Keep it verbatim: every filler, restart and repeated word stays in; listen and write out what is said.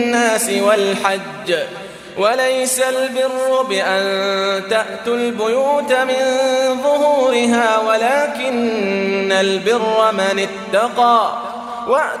الناس والحج وليس البر بأن تأتوا البيوت من ظهورها ولكن البر من اتقى